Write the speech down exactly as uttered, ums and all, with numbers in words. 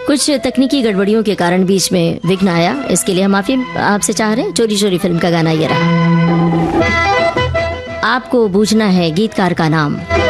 कुछ तकनीकी गड़बड़ियों के कारण बीच में विघ्न आया, इसके लिए हम माफी आपसे चाह रहे हैं। चोरी चोरी फिल्म का गाना ये रहा। आपको बूझना है गीतकार का नाम।